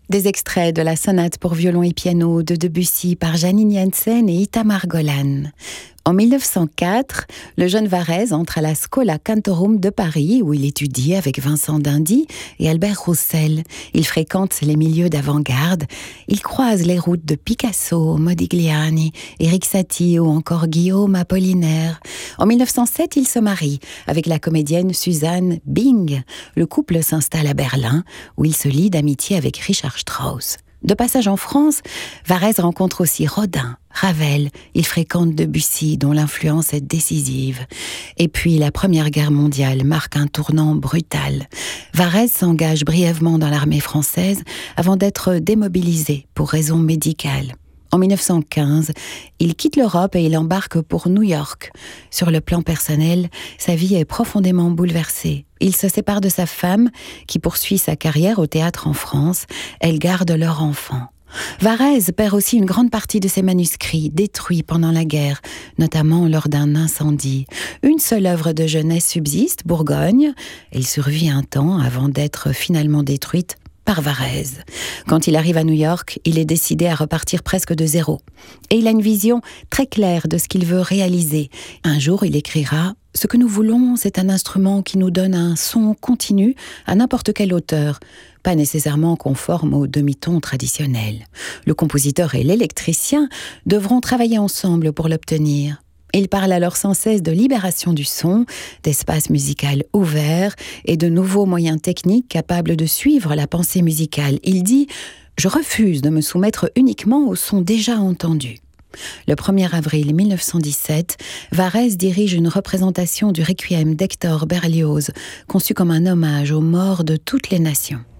Des extraits de la sonate pour violon et piano de Debussy par Janine Jansen et Itamar Golan. En 1904, le jeune Varèse entre à la Schola Cantorum de Paris, où il étudie avec Vincent d'Indy et Albert Roussel. Il fréquente les milieux d'avant-garde. Il croise les routes de Picasso, Modigliani, Erik Satie ou encore Guillaume Apollinaire. En 1907, il se marie avec la comédienne Suzanne Bing. Le couple s'installe à Berlin, où il se lie d'amitié avec Richard Strauss. De passage en France, Varèse rencontre aussi Rodin, Ravel. Il fréquente Debussy, dont l'influence est décisive. Et puis, la Première Guerre mondiale marque un tournant brutal. Varèse s'engage brièvement dans l'armée française avant d'être démobilisé pour raisons médicales. En 1915, il quitte l'Europe et il embarque pour New York. Sur le plan personnel, sa vie est profondément bouleversée. Il se sépare de sa femme, qui poursuit sa carrière au théâtre en France. Elle garde leur enfant. Varèse perd aussi une grande partie de ses manuscrits, détruits pendant la guerre, notamment lors d'un incendie. Une seule œuvre de jeunesse subsiste, Bourgogne. Elle survit un temps avant d'être finalement détruite par Varèse. Quand il arrive à New York, il est décidé à repartir presque de zéro. Et il a une vision très claire de ce qu'il veut réaliser. Un jour, il écrira « Ce que nous voulons, c'est un instrument qui nous donne un son continu à n'importe quelle hauteur, pas nécessairement conforme au demi-ton traditionnel. Le compositeur et l'électricien devront travailler ensemble pour l'obtenir. » Il parle alors sans cesse de libération du son, d'espace musical ouvert et de nouveaux moyens techniques capables de suivre la pensée musicale. Il dit « Je refuse de me soumettre uniquement au son déjà entendu ». Le 1er avril 1917, Varèse dirige une représentation du Requiem d'Hector Berlioz, conçu comme un hommage aux morts de toutes les nations.